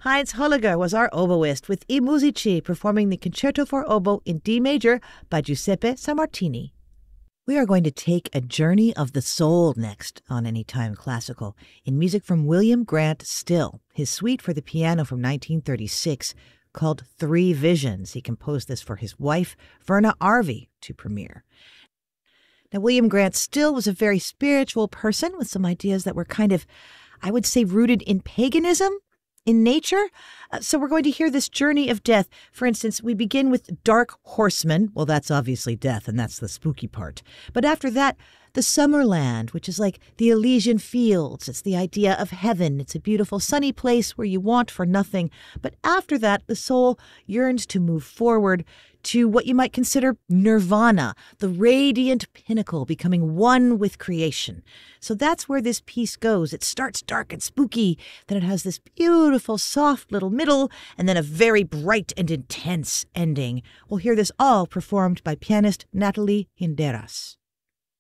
Heinz Holliger was our oboist, with I Musici performing the Concerto for Oboe in D major by Giuseppe Sammartini. We are going to take a journey of the soul next on Anytime Classical in music from William Grant Still, his suite for the piano from 1936 called Three Visions. He composed this for his wife, Verna Arvey, to premiere. Now, William Grant Still was a very spiritual person with some ideas that were kind of, I would say, rooted in paganism, in nature. So we're going to hear this journey of death. For instance, we begin with Dark Horseman. Well, that's obviously death, and that's the spooky part. But after that, the Summerland, which is like the Elysian Fields. It's the idea of heaven. It's a beautiful, sunny place where you want for nothing. But after that, the soul yearns to move forward to what you might consider nirvana, the radiant pinnacle, becoming one with creation. So that's where this piece goes. It starts dark and spooky, then it has this beautiful, soft little middle, and then a very bright and intense ending. We'll hear this all performed by pianist Natalie Hinderas.